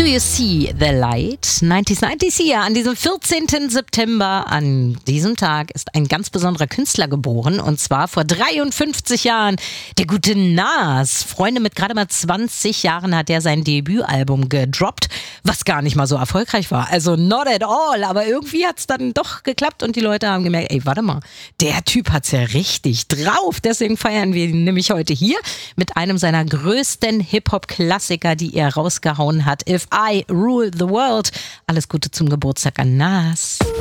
You See the Light? 90s hier. An diesem 14. September, an diesem Tag, ist ein ganz besonderer Künstler geboren. Und zwar vor 53 Jahren. Der gute Nas. Freunde, mit gerade mal 20 Jahren hat er sein Debütalbum gedroppt, was gar nicht mal so erfolgreich war. Also not at all. Aber irgendwie hat es dann doch geklappt und die Leute haben gemerkt, ey, warte mal, der Typ hat's ja richtig drauf. Deswegen feiern wir ihn nämlich heute hier mit einem seiner größten Hip-Hop-Klassiker, die er rausgehauen hat. If I Rule the World. Alles Gute zum Geburtstag an Nas.